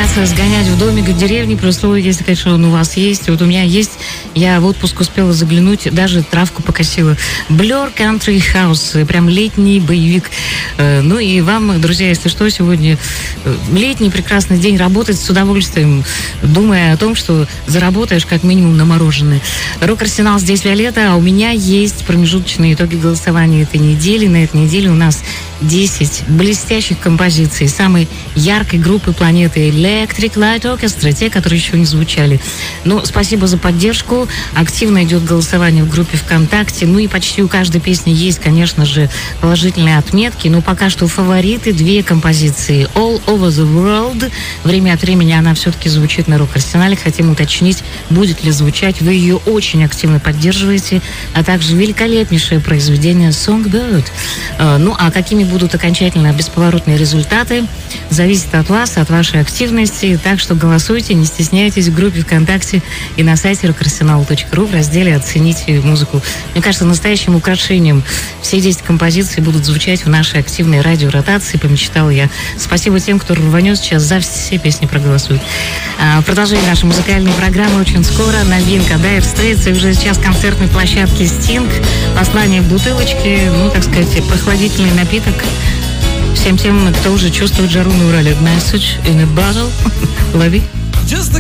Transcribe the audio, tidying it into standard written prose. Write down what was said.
сгонять в домик в деревне, при условии, если, конечно, он у вас есть. Вот у меня есть, я в отпуск успела заглянуть, даже травку покосила. Blur Country House, прям летний боевик. Ну и вам, друзья, если что, сегодня летний прекрасный день, работать с удовольствием, думая о том, что заработаешь как минимум на мороженое. Рок-арсенал, здесь Виолетта, а у меня есть промежуточные итоги голосования этой недели. На этой неделе у нас 10 блестящих композиций самой яркой группы планеты Electric Light Orchestra, те, которые еще не звучали. Ну, спасибо за поддержку. Активно идет голосование в группе ВКонтакте. Ну и почти у каждой песни есть, конечно же, положительные отметки. Но пока что фавориты, 2 композиции. All Over the World. Время от времени она все-таки звучит на рок-арсенале. Хотим уточнить, будет ли звучать. Вы ее очень активно поддерживаете. А также великолепнейшее произведение Songbird. Ну, а какими будут окончательно бесповоротные результаты, зависит от вас, от вашей активности. Так что голосуйте, не стесняйтесь в группе ВКонтакте и на сайте rockarsenal.ru в разделе «Оцените музыку». Мне кажется, настоящим украшением все 10 композиций будут звучать в нашей активной радиоротации, помечтала я. Спасибо тем, кто рванет сейчас за все песни проголосует. Продолжение нашей музыкальной программы очень скоро. Новинка Dire Straits, и уже сейчас концертной площадке Sting. Послание в бутылочке, ну, так сказать, прохладительный напиток. Всем тем, кто уже чувствует жару на Урале. Message in a bottle. Лови.